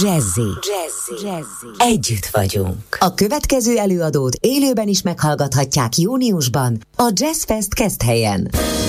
Jazzy. Együtt vagyunk. A következő előadót élőben is meghallgathatják júniusban a Jazzfest Keszthelyen.